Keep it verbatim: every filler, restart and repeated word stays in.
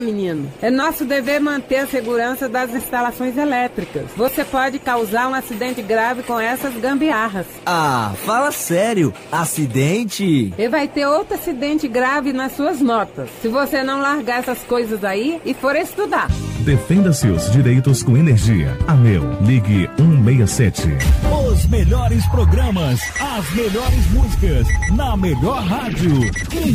Menino, é nosso dever manter a segurança das instalações elétricas. Você pode causar um acidente grave com essas gambiarras. Ah, fala sério. Acidente? E vai ter outro acidente grave nas suas notas, se você não largar essas coisas aí e for estudar. Defenda seus direitos com energia. Ameu, ligue um seis sete. Os melhores programas, as melhores músicas, na melhor rádio.